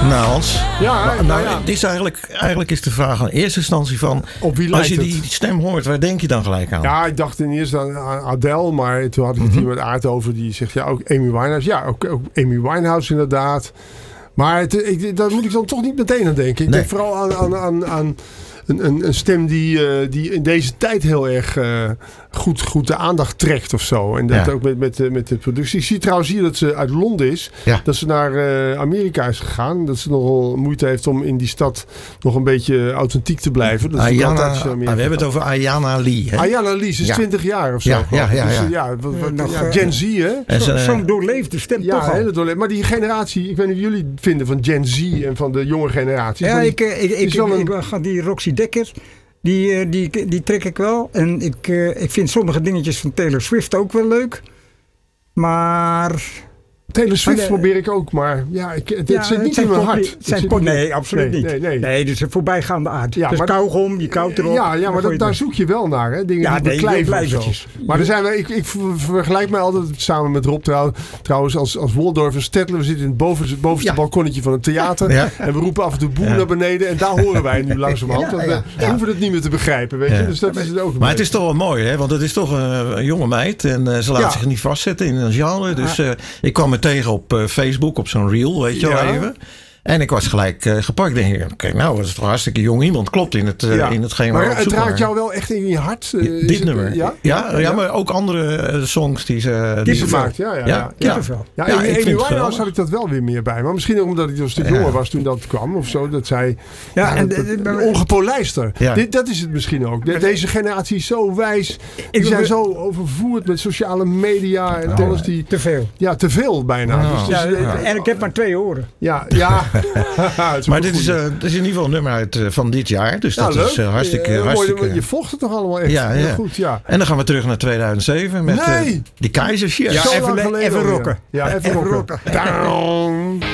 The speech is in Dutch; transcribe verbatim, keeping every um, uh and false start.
Nou Hans, Ja, nou, nou ja. dit is eigenlijk, eigenlijk is de vraag in eerste instantie van... Op wie als lijkt je die het? stem hoort, waar denk je dan gelijk aan? Ja, ik dacht in eerste aan aan Adele, maar toen had ik het hier met Aart over. Die zegt ja, ook Amy Winehouse. Ja, ook, ook Amy Winehouse inderdaad. Maar het, ik, daar moet ik dan toch niet meteen aan denken. Ik Nee. denk vooral aan, aan, aan, aan een, een, een stem die, uh, die in deze tijd heel erg uh, goed, goed de aandacht trekt of zo. En dat Ja. ook met, met, de, met de productie. Ik zie trouwens hier dat ze uit Londen is. Ja. Dat ze naar uh, Amerika is gegaan. Dat ze nogal moeite heeft om in die stad nog een beetje authentiek te blijven. Dat is ook Ayana, altijd als je naar ah, we Amerika hebben het gaat. over Ayana Lee. Hè? Ayana Lee, ze is Ja. twintig jaar of zo. Ja, geloof ik. ja, ja, Dus, ja. uh, ja, wat- wat- nog, ja, uh, Gen Z, hè? En Zo, ze- Zo'n doorleefde stem Ja, toch al. hele doorle- Maar die generatie, ik weet niet of jullie het vinden van Gen Z en van de jonge generatie. Ja, Maar die- ik, eh, ik, ik, is wel ik, een- ik ga die Roxy Dekker, die, eh, die, die trek ik wel. En ik, eh, ik vind sommige dingetjes van Taylor Swift ook wel leuk. Maar... Taylor Swift Maar de- probeer ik ook, maar ja, ik, het, Ja, het zit het niet zijn in mijn pop- hart. het Het zijn zit pop- niet in- nee, absoluut nee, niet. Nee, nee. Nee, dus een voorbijgaande aard. Ja, dus maar- kauwgom, je koudt erop. Ja, ja, dan maar gooi dat, je daar zoek je wel naar, hè? Dingen Ja, die nee, beklijven of zo. blijvertjes. Maar er zijn we, ik, ik ver- vergelijk mij altijd samen met Rob trouw, trouwens als, als Waldorf en Stettler. We zitten in het bovenste, bovenste Ja. balkonnetje van een theater. Ja. En we roepen af en toe boem Ja. naar beneden. En daar horen wij nu langzamerhand. Ja, Want ja, we ja. hoeven het niet meer te begrijpen, weet je. Ja. Dus dat is het ook. Maar het is toch wel mooi, hè? Want het is toch een, een jonge meid. En uh, ze laat Ja. zich niet vastzetten in een genre. Dus uh, ik kwam er tegen op uh, Facebook, op zo'n reel, weet je wel Ja. even. En ik was gelijk uh, gepakt. Ik denk, kijk nou, dat is toch een hartstikke jong iemand. Klopt in, het, uh, Ja. in hetgeen waar we Maar op het zoek raakt waren. jou wel echt in je hart. uh, is Dit het- nummer. Ja? Ja, ja, ja, maar ook andere uh, songs die ze... Die ze gemaakt, ja, ja, ja. Ja, ja. Kippenvel. Ja, Ja, Amy- ik vind Amy het Winehouse geweldig. had ik dat wel weer meer bij. Maar misschien ook omdat ik dus te Ja. jonger was toen dat kwam of zo. Dat zij Ja, ja, en dat- de- de- dat- ongepolijster. Ja. Dit, dat is het misschien ook. De- deze generatie is zo wijs. Die Ik- zijn zo overvoerd met sociale media en alles. Die, Te veel. ja, te veel bijna. Ja. Dus, dus, Ja, eh, en ik heb maar twee oren. ja, ja. Het is Maar ook dit een is, goeie. uh, dit is in ieder geval een nummer uit uh, van dit jaar. Dus Nou, dat leuk. is uh, hartstikke... Eh, mooi, hartstikke je volgt het toch allemaal echt Ja, heel ja. goed. Ja. En dan gaan we terug naar tweeduizend zeven met uh, Nee! die Keizers. Yes. Ja, Zo even lang le- geleden even alweer. rocken. Ja, even, Even rocken. rocken. Down.